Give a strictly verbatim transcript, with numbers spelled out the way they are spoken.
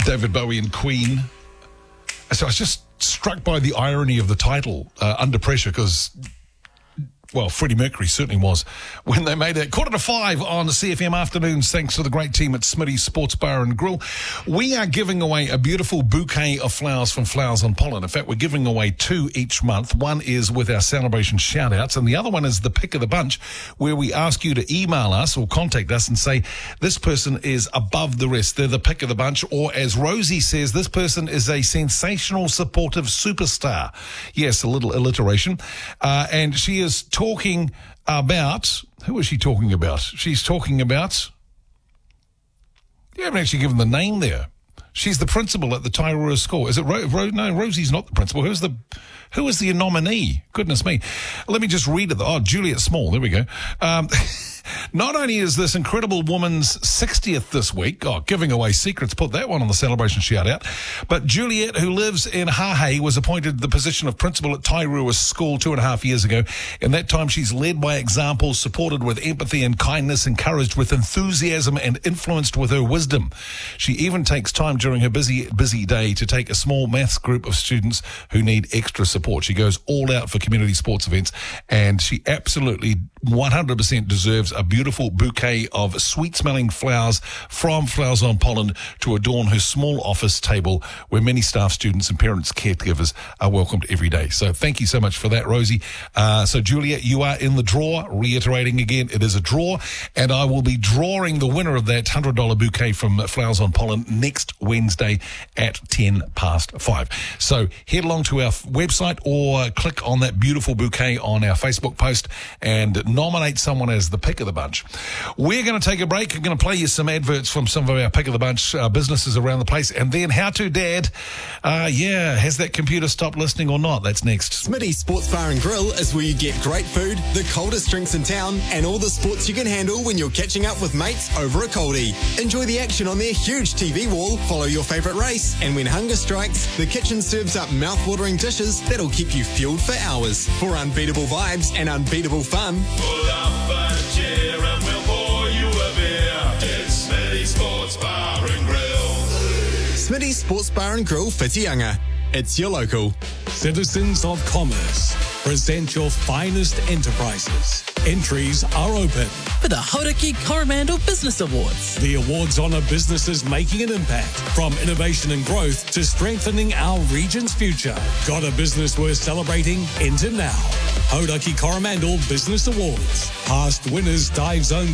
David Bowie and Queen. So I was just struck by the irony of the title, uh, Under Pressure, because, well, Freddie Mercury certainly was when they made it. Quarter to five on C F M Afternoons, thanks to the great team at Smitty's Sports Bar and Grill. We are giving away a beautiful bouquet of flowers from Flowers on Pollen. In fact, we're giving away two each month. One is with our celebration shout-outs, and the other one is the pick of the bunch, where we ask you to email us or contact us and say, this person is above the rest. They're the pick of the bunch. Or as Rosie says, this person is a sensational, supportive superstar. Yes, a little alliteration. Uh, and she is talking about, who is she talking about? She's talking about, you haven't actually given the name there. She's the principal at the Tairua School. Is it Ro- Ro- no, Rosie's not the principal. Who's the, who is the nominee? Goodness me. Let me just read it. Oh, Juliet Small. There we go. Um, not only is this incredible woman's sixtieth this week, oh, giving away secrets, put that one on the celebration shout out, but Juliet, who lives in Hahei, was appointed the position of principal at Tairua School two and a half years ago. In that time, she's led by example, supported with empathy and kindness, encouraged with enthusiasm, and influenced with her wisdom. She even takes time during her busy, busy day to take a small maths group of students who need extra support. She goes all out for community sports events, and she absolutely one hundred percent deserves a beautiful bouquet of sweet-smelling flowers from Flowers on Pollen to adorn her small office table where many staff, students and parents, caregivers are welcomed every day. So thank you so much for that, Rosie. Uh, so, Julia, you are in the draw. Reiterating again, it is a draw, and I will be drawing the winner of that one hundred dollars bouquet from Flowers on Pollen next Wednesday at ten past five. So head along to our website or click on that beautiful bouquet on our Facebook post and nominate someone as the pick of the bunch. We're going to take a break. I'm going to play you some adverts from some of our pick of the bunch uh, businesses around the place, and then How To Dad. Uh, yeah, has that computer stopped listening or not? That's next. Smitty's Sports Bar and Grill is where you get great food, the coldest drinks in town, and all the sports you can handle when you're catching up with mates over a coldie. Enjoy the action on their huge T V wall, follow your favourite race, and when hunger strikes, the kitchen serves up mouth-watering dishes that'll keep you fueled for hours. For unbeatable vibes and unbeatable fun, pull up a chair and we'll pour you a beer. It's Smitty's Sports Bar and Grill. Smitty's Sports Bar and Grill, Whitianga. It's your local. Citizens of Commerce, present your finest enterprises. Entries are open for the Hauraki Coromandel Business Awards. The awards honour businesses making an impact, from innovation and growth to strengthening our region's future. Got a business worth celebrating? Enter now. Hauraki Coromandel Business Awards. Past winners Dive Zone